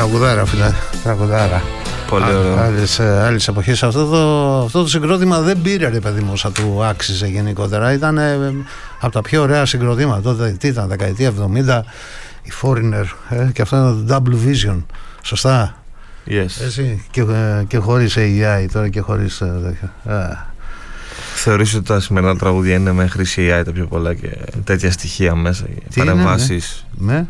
Τραγουδάρα, φίλε. Τραγουδάρα. Πολύ ωραίο. Άλλες εποχές. Αυτό το συγκρότημα δεν πήρε, ρε παιδί μου, όσα του άξιζε γενικότερα. Ήταν από τα πιο ωραία συγκροτήματα. Τότε τι ήταν, δεκαετία 70, η Foreigner, και αυτό ήταν το Double Vision. Σωστά. Yes. Έτσι, και χωρίς AI τώρα και χωρίς Θεωρείς ότι τα σημερινά τραγούδια είναι με χρήση AI τα πιο πολλά και τέτοια στοιχεία μέσα, παρεμβάσεις με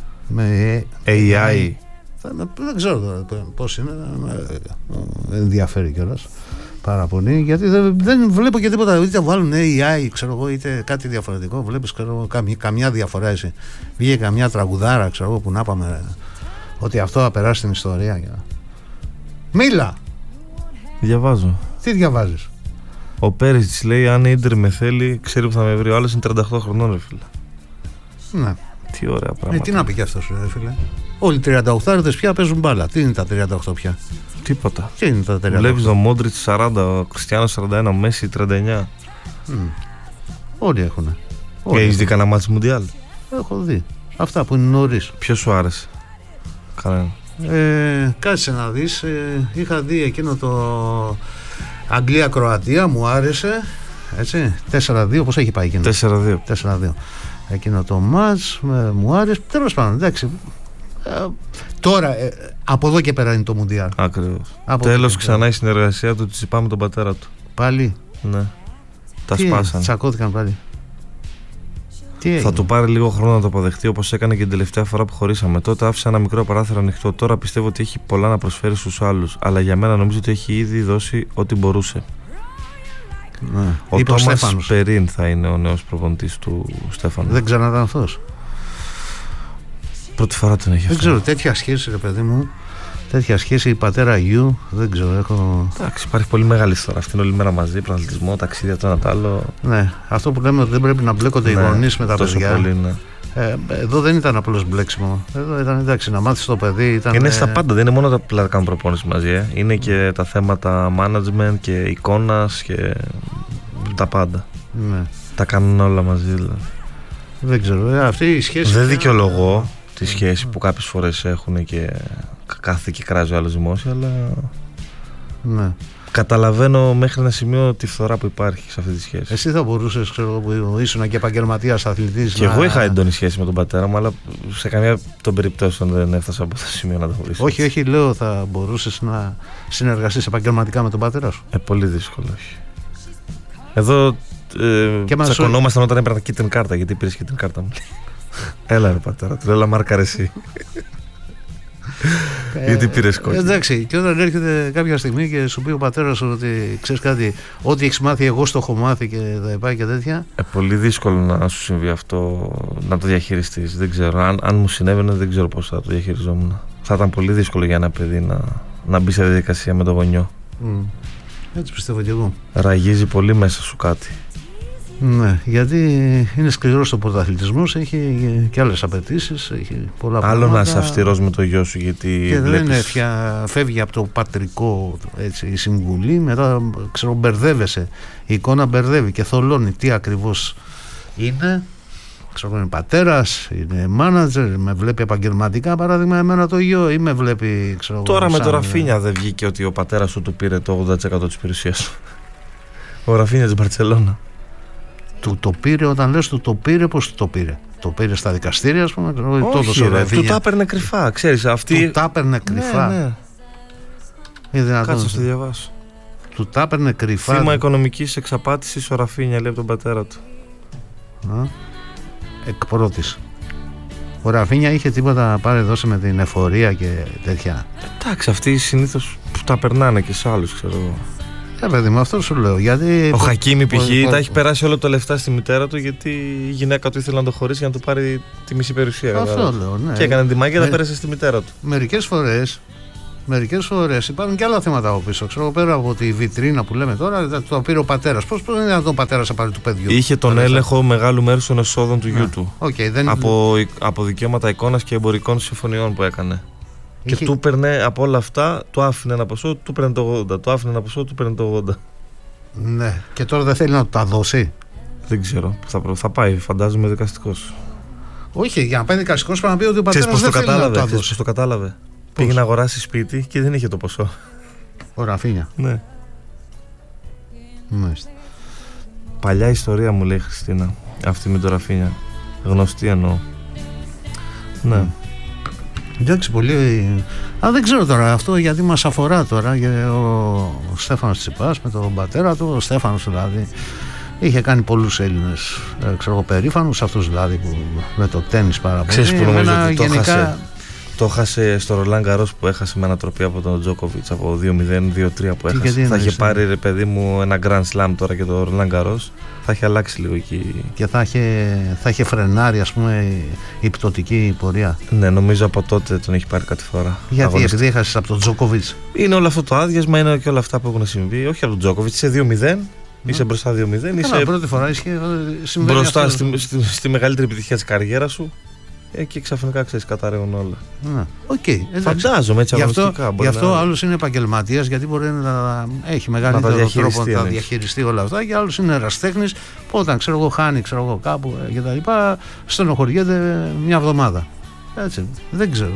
AI? Δεν ξέρω τώρα πώς είναι, δεν ενδιαφέρει κιόλας πάρα πολύ, γιατί δεν βλέπω και τίποτα, είτε βάλουν AI, ξέρω εγώ, είτε κάτι διαφορετικό. Βλέπεις, ξέρω, καμιά διαφορά εσύ? Βγήκε καμιά τραγουδάρα, ξέρω εγώ, που να πάμε ότι αυτό θα περάσει στην ιστορία? Μίλα! Διαβάζω. Τι διαβάζεις? Ο Πέρις της λέει: αν η Ίντερ με θέλει, ξέρει που θα με βρει. Ο άλλος είναι 38 χρονών, ρε φίλε. Ναι. Τι ωραία πράγματα. Τι να πει κι αυτός, ρε φίλε. Όλοι οι 38 πια παίζουν μπάλα. Τι είναι τα 38 πια? Τίποτα. Τι είναι τα 38? Βλέπεις τον Μόντριτς 40, ο Κριστιάνος 41, ο Μέση 39. Όλοι έχουνε. Και έχεις δει κανένα μάτς Μουντιάλ? Έχω δει. Αυτά που είναι νωρίς. Ποιο σου άρεσε? Κανένα. Κάτσε να δεις. Είχα δει εκείνο το Αγγλία-Κροατία, μου άρεσε. Έτσι, 4-2, πώς έχει πάει εκείνο? 4-2. Εκείνο το μάτς μου άρεσε. Τέλος πάντων, εντάξει. Τώρα, από εδώ και πέρα είναι το Μουντιάλ. Ακριβώς. Τέλος, ξανά η συνεργασία του Τσιπά με τον πατέρα του. Πάλι? Ναι. Τα σπάσανε. Τσακώθηκαν πάλι. Θα του πάρει λίγο χρόνο να το αποδεχτεί, όπως έκανε και την τελευταία φορά που χωρίσαμε. Τότε άφησε ένα μικρό παράθυρο ανοιχτό. Τώρα πιστεύω ότι έχει πολλά να προσφέρει στους άλλους. Αλλά για μένα νομίζω ότι έχει ήδη δώσει ό,τι μπορούσε. Ναι. Ο Τόμας Περίν θα είναι ο νέος προπονητής του Στέφανου. Δεν ξαναταν αυτός? Πρώτη φορά τον έχει αυτό. Δεν ξέρω, τέτοια σχέση, ρε παιδί μου. Τέτοια σχέση πατέρα γιου, δεν ξέρω. Εντάξει, υπάρχει πολύ μεγάλη ιστορία. Αυτή είναι όλη μέρα μαζί, πρωταθλητισμό, ταξίδια, το ένα το άλλο. Ναι, αυτό που λέμε ότι δεν πρέπει να μπλέκονται οι γονείς με τα παιδιά. Πολύ, ναι. Εδώ δεν ήταν απλώς μπλέξιμο. Εδώ ήταν, εντάξει, να μάθεις το παιδί. Ήταν, είναι στα πάντα, δεν είναι μόνο τα που κάνουν προπόνηση μαζί. Είναι και τα θέματα management και εικόνας και τα πάντα. Ναι. Τα κάνουν όλα μαζί, δηλαδή. Δεν ξέρω. Αυτή η σχέση. Δεν δικαιολογώ τη σχέση που κάποιες φορές έχουν και κάθε και κράζει ο άλλος δημόσια, αλλά ναι. Καταλαβαίνω μέχρι ένα σημείο τη φθορά που υπάρχει σε αυτή τη σχέση. Εσύ θα μπορούσες, ξέρω, που ήσουν και επαγγελματίας αθλητής. Και εγώ είχα έντονη σχέση με τον πατέρα μου, αλλά σε καμία των περιπτώσεων δεν έφτασα από αυτό το σημείο να το χωρίσω. Όχι, λέω, θα μπορούσες να συνεργαστείς επαγγελματικά με τον πατέρα σου? Πολύ δύσκολο, όχι. Εδώ τσακωνόμασταν όταν έπαιρνα κίτρινη κάρτα. Γιατί πήρες κίτρινη κάρτα μου? Έλα ρε πατέρα, του λέω μάρκαρε εσύ. Γιατί πήρες κόκκινη? Εντάξει, και όταν έρχεται κάποια στιγμή και σου πει ο πατέρας σου ότι ξέρεις κάτι, ό,τι έχεις μάθει εγώ στο έχω μάθει και θα πάει και τέτοια. Πολύ δύσκολο να σου συμβεί αυτό, να το διαχειριστείς. Δεν ξέρω, αν μου συνέβαινε δεν ξέρω πώς θα το διαχειριζόμουν. Θα ήταν πολύ δύσκολο για ένα παιδί να μπει σε διαδικασία με το γονιό. Έτσι πιστεύω κι εγώ. Ραγίζει πολύ μέσα σου κάτι. Ναι, γιατί είναι σκληρός ο πρωταθλητισμός, έχει και άλλες απαιτήσεις, έχει πολλά πράγματα. Άλλο να είσαι αυστηρός με το γιο σου, γιατί και δεν είναι φεύγει από το πατρικό, έτσι, η συμβουλή, μετά ξέρω μπερδεύεσαι, η εικόνα μπερδεύει και θολώνει τι ακριβώς είναι. Ξέρω, είναι πατέρας, είναι μάνατζερ, με βλέπει επαγγελματικά, παράδειγμα εμένα το γιο, ή με βλέπει, ξέρω. Τώρα με το Ραφίνια δεν βγήκε ότι ο πατέρας σου του πήρε το 80% της περιουσίας σου? Ο Ραφίνια της Μπαρτσελώνα. Του το πήρε, όταν λες του το πήρε, πώς το πήρε? Το πήρε στα δικαστήρια, ας πούμε? Όχι, του τα έπαιρνε κρυφά, ξέρεις. Του τα έπαιρνε κρυφά. Ναι. Κάτσε να το διαβάσω. Του τα έπαιρνε κρυφά. Θύμα οικονομικής εξαπάτησης ο Ραφίνια, λέει, από τον πατέρα του. Εκ πρώτης. Ο Ραφίνια είχε τίποτα να πάρει δώσει με την εφορία και τέτοια? Εντάξει, αυτοί συνήθως που τα περνάνε και σε άλλους, ξέρω εγώ. Παιδί μου, αυτό σου λέω. Γιατί ο Χακίμι π.χ. τα έχει περάσει όλο το λεφτά στη μητέρα του, γιατί η γυναίκα του ήθελε να το χωρίσει για να του πάρει τη μισή περιουσία. Αυτό λέω, ναι. Και έκανε τη μάγια, τα πέρασε στη μητέρα του. Μερικές φορές υπάρχουν και άλλα θέματα από πίσω. Ξέρω, πέρα από τη βιτρίνα που λέμε τώρα, το πήρε ο πατέρας. Πώς είναι δυνατόν ο πατέρας να πάρει του παιδιού? Είχε τον έλεγχο μεγάλου μέρους των εσόδων του γιού του. Από δικαιώματα εικόνας και εμπορικών συμφωνιών που έκανε. Και του έπαιρνε από όλα αυτά, του άφηνε ένα ποσό, του παίρνε το 80. Του άφηνε ένα ποσό, του παίρνε το 80. Ναι, και τώρα δεν θέλει να του τα δώσει. Δεν ξέρω. Θα πάει, φαντάζομαι, δικαστικός. Όχι, για να πάει δικαστικός πρέπει να πει ότι ο πατέρας δεν θέλει να του τα δώσει. Πώς το κατάλαβε? Πήγε να αγοράσει σπίτι και δεν είχε το ποσό. Ο Ραφίνια. Ναι. Μάλιστα. Παλιά ιστορία μου λέει η Χριστίνα. Αυτή με το Ραφίνια. Γνωστή εννοώ. Ναι. Εντάξει, πολύ. Αλλά δεν ξέρω τώρα αυτό γιατί μας αφορά τώρα. Ο Στέφανος Τσιπάς με τον πατέρα του. Ο Στέφανος δηλαδή είχε κάνει πολλούς Έλληνες περήφανους, αυτούς δηλαδή που με το τένις πάρα πολύ. Ξέρεις που νομίζω ότι γενικά... το έχασε στο Ρολάν Γκαρός που έχασε με ανατροπή από τον Τζόκοβιτς από 2-0, 2-3 που έχασε. Θα είχε πάρει ρε παιδί μου ένα Grand Slam τώρα και το Ρολάν Γκαρός. Θα είχε αλλάξει λίγο εκεί. Και θα είχε φρενάρει ας πούμε η πτωτική πορεία. Ναι, νομίζω από τότε τον έχει πάρει κάτι φορά. Γιατί επειδή έχασες από τον Τζόκοβιτς. Είναι όλο αυτό το άδειασμα, είναι και όλα αυτά που έχουν συμβεί. Όχι από τον Τζόκοβιτς, είσαι 2-0. Είσαι μπροστά 2-0. Είσαι πρώτη φορά μπροστά στη μεγαλύτερη επιτυχία της καριέρας σου. Και ξαφνικά ξέρεις καταραίουν όλα. Φαντάζομαι έτσι αγωνιστικά. Γι' αυτό άλλος είναι επαγγελματίας, γιατί μπορεί να έχει μεγαλύτερο τρόπο να διαχειριστεί όλα αυτά, και άλλος είναι ερασιτέχνης που όταν χάνει κάπου και τα λοιπά, στενοχωριέται μια εβδομάδα. Έτσι, δεν ξέρω.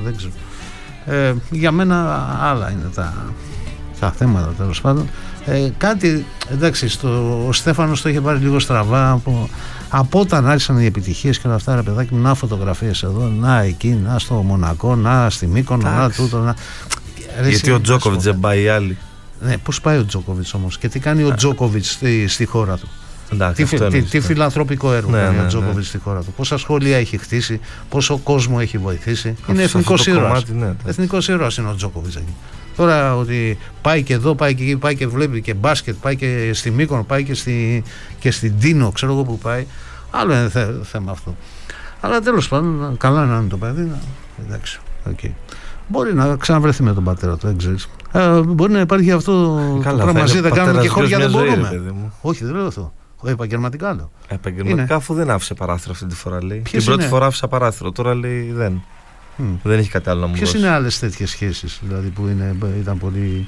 Για μένα άλλα είναι τα θέματα τέλος πάντων. Κάτι, εντάξει, ο Στέφανος το είχε πάρει λίγο στραβά από όταν άρχισαν οι επιτυχίες και όλα αυτά, ρε παιδάκι μου, να φωτογραφίες εδώ, να εκεί, να στο Μονακό, να στη Μύκονο, να τούτο. Γιατί ο Τζόκοβιτς δεν πάει άλλοι. Ναι, πώς πάει ο Τζόκοβιτς όμως και τι κάνει ο Τζόκοβιτς στη χώρα του. Τι φιλανθρωπικό έργο κάνει ο Τζόκοβιτς στη χώρα του. Πόσα σχολεία έχει χτίσει, πόσο κόσμο έχει βοηθήσει. Είναι εθνικός ήρωας. Εθνικός ήρωας είναι ο Τζόκοβιτς εκεί. Τώρα ότι πάει και εδώ, πάει και εκεί, πάει και βλέπει και μπάσκετ, πάει και στη Μύκονο, πάει και στην Τίνο, ξέρω εγώ που πάει. Άλλο είναι θέμα αυτό. Αλλά τέλος πάντων, καλά να είναι το παιδί. Εντάξει, okay. Μπορεί να ξαναβρεθεί με τον πατέρα του, δεν ξέρεις. Μπορεί να υπάρχει αυτό το πράγμα μαζί, δεν κάνουμε και χώρια, δεν μπορούμε. Όχι, δεν λέω αυτό. Επαγγελματικά λέω. Επαγγελματικά, αφού δεν άφησε παράθυρο αυτή τη φορά, λέει. Την πρώτη φορά άφησα παράθυρο, τώρα λέει δεν. Δεν έχει κάτι άλλο να μου δώσει. Ποιες είναι άλλες τέτοιες σχέσεις δηλαδή, που ήταν πολύ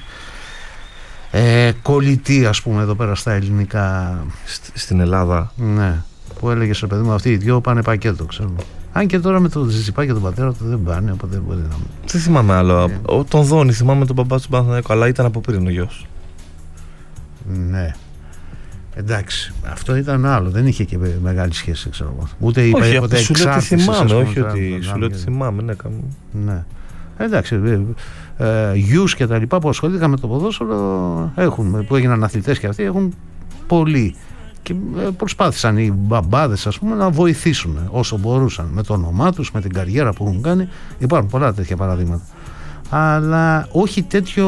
κολλητή, ας πούμε, εδώ πέρα στα ελληνικά. Στην Ελλάδα. Ναι. Που έλεγες, ρε παιδί μου, αυτοί οι δυο πάνε πακέτο, ξέρω. Αν και τώρα με τον Τζιτσιπά και τον πατέρα του δεν πάνε, οπότε δεν μπορεί να. Δεν θυμάμαι άλλο. Τον Δόνη θυμάμαι τον μπαμπά του Παναθηναϊκού, αλλά ήταν από πριν ο γιος. Ναι. Εντάξει, αυτό ήταν άλλο. Δεν είχε και μεγάλη σχέση, ξέρω εγώ. Ούτε είπα ποτέ εξάρτηση. Θυμάμαι, όχι ότι σου λέω ότι θυμάμαι. Ναι. Εντάξει, γιους και τα λοιπά που ασχολήθηκαν με το ποδόσφαιρο που έγιναν αθλητές και αυτοί έχουν πολύ. Και προσπάθησαν οι μπαμπάδες, ας πούμε, να βοηθήσουν όσο μπορούσαν με το όνομά τους, με την καριέρα που έχουν κάνει. Υπάρχουν πολλά τέτοια παραδείγματα. Αλλά όχι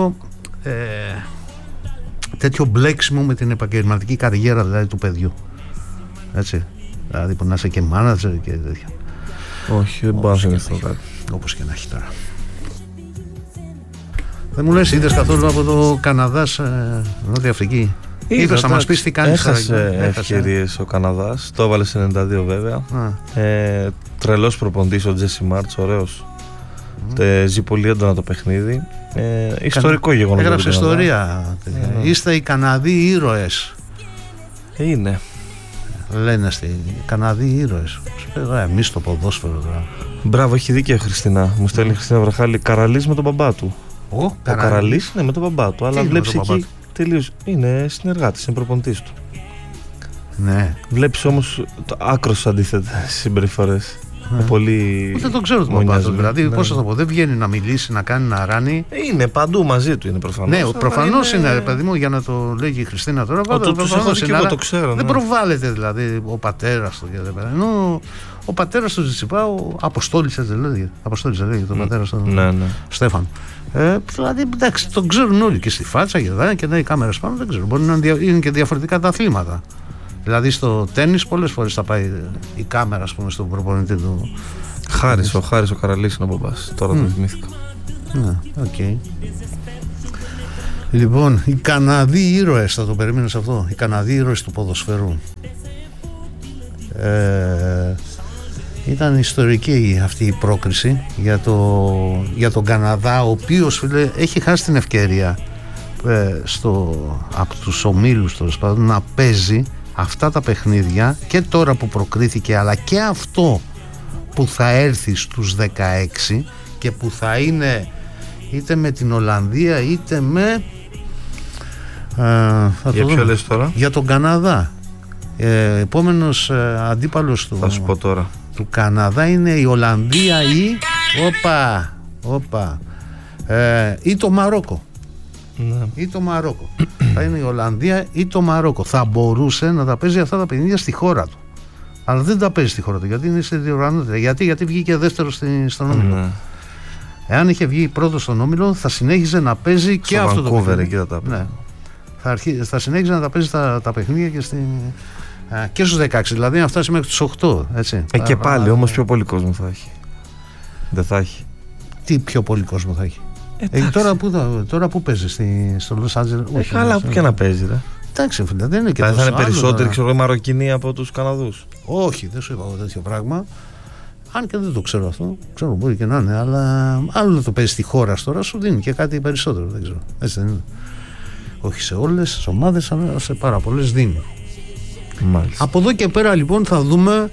τέτοιο μπλέξιμο με την επαγγελματική καριέρα δηλαδή του παιδιού. Έτσι. Δηλαδή που να είσαι και μάνατζερ και τέτοια. Όχι, δεν μπορώ να σκεφτώ κάτι. Όπως και να έχει τώρα. Δεν μου λες, είδες καθόλου από το Καναδάς Νότια Αφρική? Είδες να μας πεις τι κάνεις? Έχασε ευκαιρίες ο Καναδάς. Το έβαλε σε 92 βέβαια. Τρελός προπονητής ο Τζέσι Μάρτς, ωραίος. Ζει πολύ έντονα το παιχνίδι. Ιστορικό γεγονός. Έγραψε ιστορία. Είστε οι Καναδοί ήρωες. Είναι. Λένε οι Καναδοί ήρωες. Εμείς το ποδόσφαιρο τώρα. Μπράβο, έχει δίκιο η Χριστίνα. Μου στέλνει η Χριστίνα Βραχάλη. Καραλής με τον μπαμπά του. Ο Καραλής, ναι, με τον μπαμπά του. Αλλά βλέπεις εκεί τελείως. Είναι συνεργάτης, είναι προπονητής του. Ναι. Βλέπεις όμως άκρως αντίθετες συμπεριφορές. Πολύ. Δεν το ξέρω τον μπαμπά του. Δηλαδή, πώς θα το πω, δεν βγαίνει να μιλήσει, να κάνει, να ράνει. Είναι παντού μαζί του, είναι προφανώς. Ναι, προφανώς είναι, παιδί μου, για να το λέγει η Χριστίνα τώρα. Το ξέρω. Δεν προβάλλεται δηλαδή ο πατέρας του. Ενώ ο πατέρας του Τζιτσιπά, ο Αποστόλης, έτσι λέγεται. Αποστόλης λέγεται τον πατέρα του Στέφανο. Δηλαδή, εντάξει, τον ξέρουν όλοι και στη φάτσα και οι κάμερες πάνω, δεν ξέρω. Μπορεί να είναι και διαφορετικά τα αθλήματα. Δηλαδή στο τένις πολλές φορές θα πάει η κάμερα, ας πούμε, στον προπονητή του. Ο Χάρης ο Καραλής είναι ο μπαμπάς. Τώρα το θυμήθηκα. Ναι, οκ. Λοιπόν, οι Καναδοί ήρωες, θα το περίμενες αυτό. Οι Καναδοί ήρωες του ποδοσφαιρού. Ήταν ιστορική αυτή η πρόκριση για τον Καναδά, ο οποίος, φίλε, έχει χάσει την ευκαιρία από τους ομίλους να παίζει αυτά τα παιχνίδια, και τώρα που προκρίθηκε, αλλά και αυτό που θα έρθει στους 16 και που θα είναι είτε με την Ολλανδία είτε με για ποιο λες τώρα? Για τον Καναδά. Επόμενος αντίπαλος του, θα σου πω τώρα, του Καναδά είναι η Ολλανδία ή το Μαρόκο. Ναι. Ή το Μαρόκο. Θα είναι η Ολλανδία ή το Μαρόκο. Θα μπορούσε να τα παίζει αυτά τα παιχνίδια στη χώρα του. Αλλά δεν τα παίζει στη χώρα του, γιατί είναι στη διοργανώτρια. Γιατί βγήκε δεύτερο στον όμιλο. Ναι. Εάν είχε βγει πρώτο στον όμιλο, θα συνέχιζε να παίζει και αυτό το παιχνίδι. Ναι. Θα συνέχιζε να τα παίζει τα παιχνίδια και στους 16. Δηλαδή να φτάσει μέχρι τους 8. Έτσι. Και πάλι όμως πιο πολύ κόσμο θα έχει. Δεν θα έχει. Τι πιο πολύ κόσμο θα έχει? Τώρα που παίζει στο Los Angeles? Καλά, που και να παίζει, ρε. Εντάξει, δεν είναι και θα είναι περισσότεροι, ξέρω εγώ, Μαροκινοί από τους Καναδούς. Όχι, δεν σου είπα εγώ τέτοιο πράγμα. Αν και δεν το ξέρω αυτό, ξέρω μπορεί και να είναι, αλλά άλλο να το παίζει στη χώρα τώρα, σου δίνει και κάτι περισσότερο. Δεν ξέρω. Έτσι δεν είναι? Όχι σε όλες τις ομάδες, αλλά σε πάρα πολλές δίνει. Μάλιστα. Από εδώ και πέρα λοιπόν θα δούμε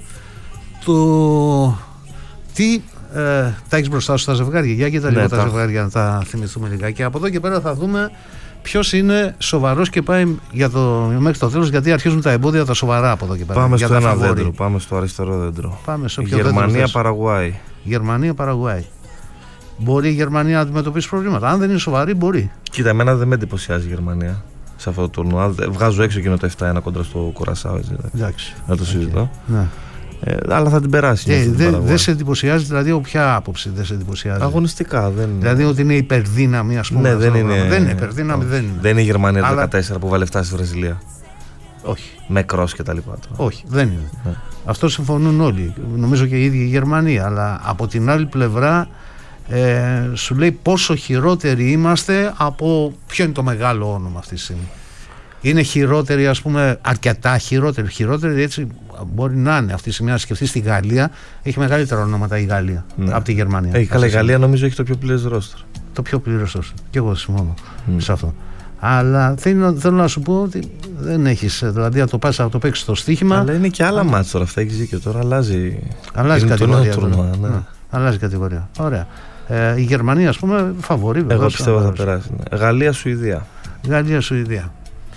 τι τα έχεις μπροστά σου τα ζευγάρια. Για κοίτα λίγο τα ζευγάρια να τα θυμηθούμε λιγάκι. Από εδώ και πέρα θα δούμε ποιος είναι σοβαρός και πάει μέχρι το τέλος, γιατί αρχίζουν τα εμπόδια τα σοβαρά από εδώ και πέρα. Πάμε στο ένα δέντρο, πάμε στο αριστερό δέντρο. Γερμανία-Παραγουάη. Γερμανία-Παραγουάη. Μπορεί η Γερμανία να αντιμετωπίσει προβλήματα? Αν δεν είναι σοβαρή, μπορεί. Κοίτα, εμένα δεν με εντυπωσιάζει η Γερμανία σε αυτό το τουρνουά. Βγάζω έξω εκείνο το 7-1 κοντά στο Κουρασάο. Να το συζητώ. Ναι. Αλλά θα την περάσει. Δεν σε εντυπωσιάζει, δηλαδή, από ποια άποψη δεν σε εντυπωσιάζει? Αγωνιστικά. Δηλαδή ότι είναι υπερδύναμη, ας πούμε. Ναι, δεν είναι υπερδύναμη. Δεν είναι η Γερμανία 14 που βάλε 7 στη Βραζιλία. Όχι. Με κρός και τα λοιπά. Όχι, δεν είναι. Ναι. Αυτό συμφωνούν όλοι. Νομίζω και η ίδια η Γερμανία. Αλλά από την άλλη πλευρά σου λέει πόσο χειρότεροι είμαστε από ποιο είναι το μεγάλο όνομα αυτή τη στιγμή. Είναι χειρότεροι, ας πούμε, αρκετά χειρότεροι, έτσι μπορεί να είναι αυτή τη στιγμή. Να σκεφτεί στη Γαλλία, έχει μεγαλύτερα ονόματα η Γαλλία από τη Γερμανία. Καλά, η Γαλλία νομίζω έχει το πιο πλήρες ρόστερ. Το πιο πλήρες ρόστερ. Και εγώ συμφωνώ σε αυτό. Αλλά θέλω να σου πω ότι δεν έχεις, δηλαδή να το πας να το παίξεις στο στοίχημα. Αλλά είναι και άλλα μάτς τώρα, αυτά έχεις δίκιο. Τώρα αλλάζει κατηγορία. Αλλάζει κατηγορία. Ωραία. Η Γερμανία, ας πούμε, φαβορεί. Εγώ πιστεύω θα περάσει. Ναι. Γαλλία-Σουηδία. Γαλλία-Σουηδία.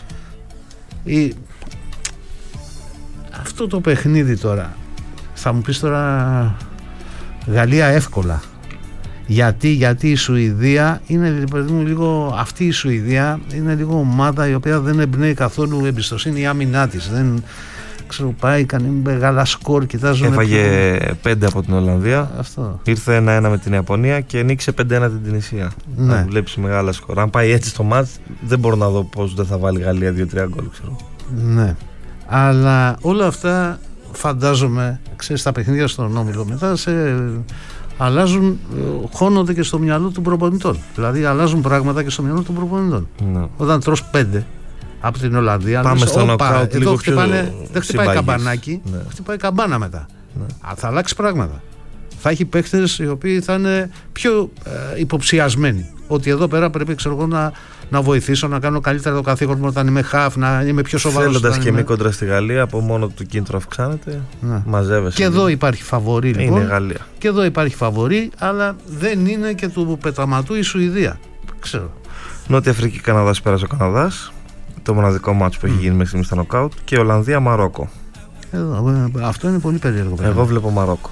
Αυτό το παιχνίδι τώρα, θα μου πεις τώρα Γαλλία εύκολα. Γιατί η Σουηδία είναι λίγο, αυτή η Σουηδία είναι λίγο ομάδα η οποία δεν εμπνέει καθόλου εμπιστοσύνη η άμυνά της. Δεν ξέρω, πάει, κάνει μεγάλα σκορ, κοιτάζουν. Έφαγε 5 από την Ολλανδία. Αυτό. Ήρθε 1-1 με την Ιαπωνία και νίκησε 5-1 την Τινησία. Ναι. Να βλέπεις μεγάλα σκορ. Αν πάει έτσι στο μάτς, δεν μπορώ να δω πώς δεν θα βάλει η Γαλλία 2-3 γκολ, ξέρω. Ναι. Αλλά όλα αυτά φαντάζομαι, ξέρεις, τα παιχνίδια στον όμιλο μετά αλλάζουν, χώνονται και στο μυαλό των προπονητών. Δηλαδή αλλάζουν πράγματα και στο μυαλό των προπονητών. Ναι. Όταν τρως 5 από την Ολλανδία, πάμε στο νοκάουτ, εδώ δεν χτυπάει καμπανάκι, χτυπάει καμπάνα μετά. Ναι. Θα αλλάξει πράγματα. Θα έχει παίκτες οι οποίοι θα είναι πιο υποψιασμένοι. Ότι εδώ πέρα πρέπει, ξέρω εγώ, να βοηθήσω, να κάνω καλύτερα το καθήκον μου όταν είμαι χαφ, να είμαι πιο σοβαρός. Θέλοντας και μη κόντρα στη Γαλλία, από μόνο το κίνητρο αυξάνεται, μαζεύεσαι. Και εδώ υπάρχει φαβορί, λοιπόν. Είναι Γαλλία. Και εδώ υπάρχει φαβορί, αλλά δεν είναι και του πεταματού η Σουηδία. Ξέρω. Νότια Αφρική, Καναδάς, πέρασε ο Καναδάς. Το μοναδικό μάτσο που έχει γίνει μέχρι στιγμής στα νοκάουτ. Και Ολλανδία, Μαρόκο. Αυτό είναι πολύ περίεργο. Εγώ βλέπω Μαρόκο.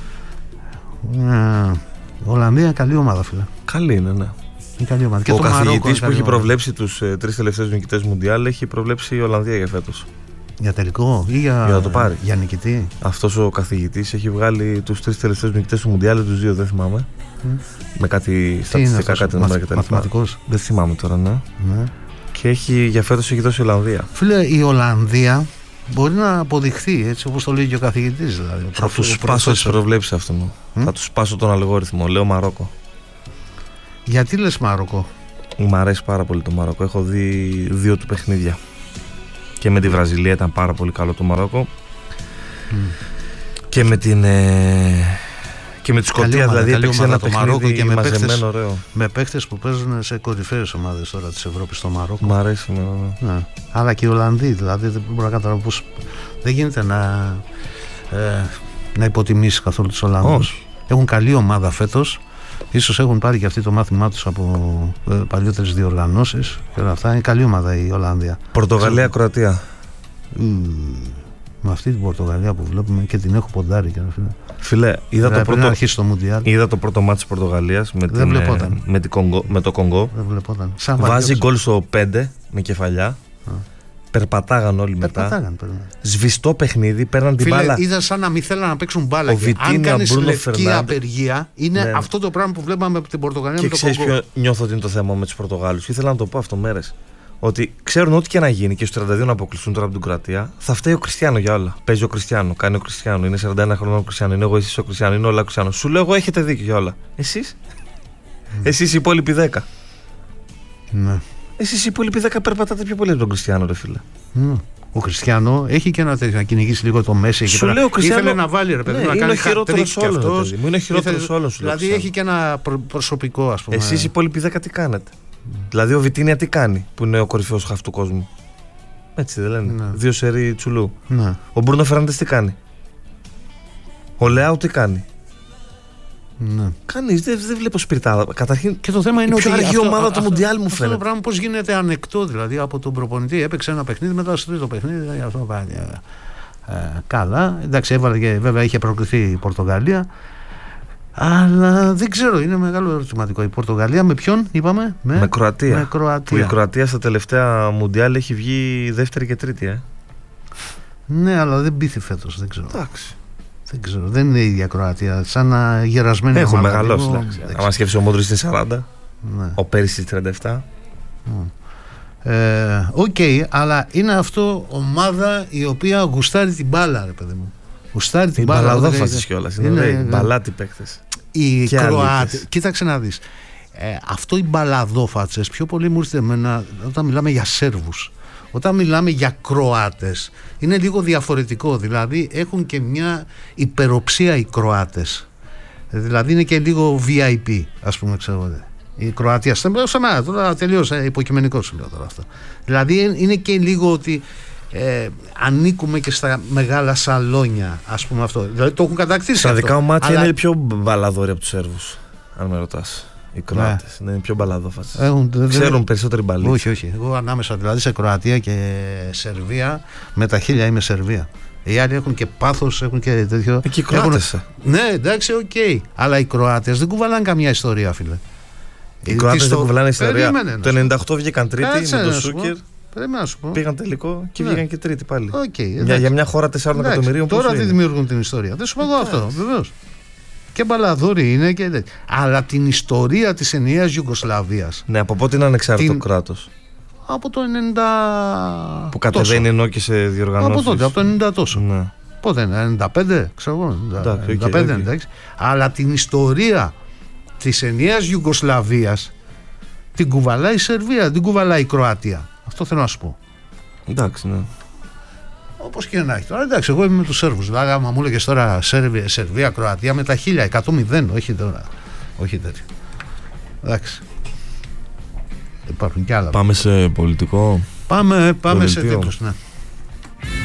Ολλανδία, καλή ομάδα, φίλε. Καλή είναι, ναι. Ο καθηγητής που έχει προβλέψει τους 3 τελευταίους νικητές Μουντιάλ έχει προβλέψει η Ολλανδία για φέτος. Για τελικό ή για να το πάρει. Για νικητή. Αυτός ο καθηγητής έχει βγάλει τους 3 τελευταίους νικητές του Μουντιάλ, τους 2 δεν θυμάμαι. Με κάτι στατιστικά, κάτι νούμερα κτλ. Μαθηματικός. Δεν θυμάμαι τώρα, ναι. Και για φέτος έχει δώσει η Ολλανδία. Φίλε, η Ολλανδία μπορεί να αποδειχθεί, έτσι όπως το λέει και ο καθηγητής. Δηλαδή, θα τους σπάσω τις προβλέψεις αυτόν. Θα τους σπάσω τον αλγόριθμο. Λέω Μαρόκο. Γιατί λες Μαρόκο? Μ' αρέσει πάρα πολύ το Μαρόκο. Έχω δει 2 του παιχνίδια. Και με τη Βραζιλία ήταν πάρα πολύ καλό το Μαρόκο. Και με την. Και με τη Σκωτία, δηλαδή έπαιξε ένα παιχνίδι και μαζεμένο, ωραίο. Με παίχτες που παίζουν σε κορυφαίες ομάδες τώρα της Ευρώπης στο Μαρόκο. Μ' αρέσει. Ναι. Αλλά και οι Ολλανδοί, δηλαδή δεν μπορώ να καταλάβω πώς. Δεν γίνεται να υποτιμήσει καθόλου τους Ολλανδούς. Έχουν καλή ομάδα φέτος, Ίσως έχουν πάρει και αυτοί το μάθημά τους από παλιότερες διοργανώσεις και όλα αυτά. Είναι καλή ομάδα η Ολλανδία. Πορτογαλία-Κροατία. Με αυτή την Πορτογαλία που βλέπουμε και την έχω ποντάρει και φίλε, είδα το πρώτο μάτι της Πορτογαλίας με το Κονγκό. Δεν βλεπόταν. Βάζει γκολ στο 5 με κεφαλιά. Περπατάγαν όλοι μετά. Σβηστό παιχνίδι, παίρναν την μπάλα. Είδα σαν να μην θέλαν να παίξουν μπάλα. Αν κάνεις λευκή απεργία, είναι αυτό το πράγμα που βλέπαμε από την Πορτογαλία με το Κονγκό. Και ξέρεις ποιο νιώθω ότι είναι το θέμα με τους Πορτογάλους? Ήθελα να το πω αυτό μέρες. Ότι ξέρουν ό,τι και να γίνει και στους 32 να αποκλειστούν τώρα από την Κροατία, θα φταίει ο Κριστιάνο για όλα. Παίζει ο Κριστιάνο, κάνει ο Κριστιάνο, είναι 41 χρονών ο Κριστιάνο, είναι εγώ, εσείς ο Κριστιάνο, είναι όλα ο Κριστιάνο. Σου λέω εγώ έχετε δίκιο για όλα. Εσείς οι υπόλοιποι 10. Ναι. Εσείς οι υπόλοιποι 10 περπατάτε πιο πολύ από τον Κριστιάνο, ρε φίλε. Ο Κριστιάνο έχει και να κυνηγήσει λίγο το Μέση. Σου λέω ο Κριστιάνο. Ήθελε να βάλει, ρε παιδί, να κάνει χειρότερος όλων. Είναι ο χειρότερος όλων. Δηλαδή έχει και ένα προσωπικό, ας πούμε. Εσείς οι υπόλοιποι 10 τι κάνετε? Δηλαδή ο Βιτίνια τι κάνει, που είναι ο κορυφαίος χαφ του κόσμου? Έτσι δεν λένε? Ναι. 2 σερί τσουλού. Ναι. Ο Μπρούνο Φερνάντες τι κάνει? Ο Λεάου τι κάνει? Ναι. Κανείς δεν βλέπω σπιρτάδα. Καταρχήν, και το θέμα είναι πιο αργή ομάδα του Μουντιάλ μου φαίνεται. Αυτό το πράγμα πώς γίνεται ανεκτό, δηλαδή από τον προπονητή. Έπαιξε ένα παιχνίδι, μετά στο τρίτο παιχνίδι. Αυτό πάει. Καλά. Εντάξει, έβαλε και βέβαια είχε προκριθεί η Πορτογαλία. Αλλά δεν ξέρω, είναι μεγάλο ερωτηματικό. Η Πορτογαλία με ποιον είπαμε? Με Κροατία. Που η Κροατία στα τελευταία Μουντιάλ έχει βγει δεύτερη και τρίτη. Ναι, αλλά δεν πείθει φέτος, δεν ξέρω. Εντάξει. Δεν ξέρω, δεν είναι η ίδια Κροατία. Σαν να γερασμένη. Έχω μεγαλώσει. Αν σκέφτεσαι ο Μόντριτς είναι 40, ναι. Ο Πέρσης 37. Οκ, αλλά είναι αυτό ομάδα η οποία γουστάρει την μπάλα, ρε παιδί μου. Γουστάρει την μπάλα. Μπαλαδόφασες κιόλας. Είναι μπαλάτι παίκτες. Οι Κροάτες. Κοίταξε να δεις. Αυτό οι μπαλαδόφατσες πιο πολύ μου ήρθε εμένα όταν μιλάμε για Σέρβους. Όταν μιλάμε για Κροάτες είναι λίγο διαφορετικό, δηλαδή έχουν και μια υπεροψία οι Κροάτες, δηλαδή είναι και λίγο VIP, ας πούμε, ξέρω. Η Κροατία σε μένα τώρα τελείως υποκειμενικό σου λέω τώρα αυτό. Δηλαδή είναι και λίγο ότι ανήκουμε και στα μεγάλα σαλόνια, ας πούμε, αυτό. Δηλαδή το έχουν κατακτήσει. Στα δικά μου μάτια είναι πιο μπαλαδόροι από τους Σέρβους, αν με ρωτάς. Οι Κροάτες είναι πιο μπαλαδόφασες. Ξέρουν περισσότερη μπαλίτσα. Όχι. Εγώ ανάμεσα δηλαδή σε Κροατία και Σερβία, με τα χίλια είμαι Σερβία. Οι άλλοι έχουν και πάθος, έχουν και τέτοιο. Και οι Κροάτες. Ναι, εντάξει, οκ. Αλλά οι Κροάτες δεν κουβαλάνε καμιά ιστορία, φίλε. Οι Κροάτες δεν κουβαλάνε ιστορία. Το 98 βγήκαν τρίτη με το Σούκερ. Πήγαν τελικό και βγήκαν και τρίτη πάλι. Για μια χώρα 4 εκατομμυρίων. Τώρα δεν δημιουργούν την ιστορία. Δεν σου πω εγώ αυτό, βεβαίως. Και μπαλαδόροι είναι και αλλά την ιστορία της ενιαίας Ιουγκοσλαβίας. Ναι, από πότε είναι ανεξάρτητο κράτος? Από το 90. Που κατεβαίνει ενώ και σε διοργανώσεις. Από τότε, από το 90 τόσο. Ναι. Πότε είναι, 95, ξέρω εγώ. 95, εντάξει. Αλλά την ιστορία της ενιαίας Ιουγκοσλαβίας την κουβαλάει η Σερβία, την κουβαλάει η Κροατία. Αυτό θέλω να σου πω. Εντάξει, ναι. Όπως και να έχει τώρα, εντάξει, εγώ είμαι με τους Σέρβους. Δηλαδή, άμα μου έλεγες τώρα Σερβία, Κροατία με τα 1000, 100-0, όχι τώρα. Όχι τέτοιο. Εντάξει. Υπάρχουν κι άλλα. Πάμε σε πολιτικό. Πάμε σε τίτλους, ναι.